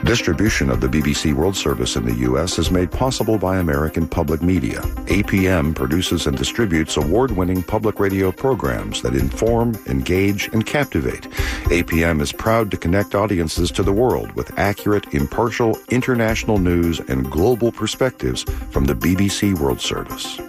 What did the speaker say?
Distribution of the BBC World Service in the U.S. is made possible by American Public Media. APM produces and distributes award-winning public radio programs that inform, engage, and captivate. APM is proud to connect audiences to the world with accurate, impartial, international news and global perspectives from the BBC World Service.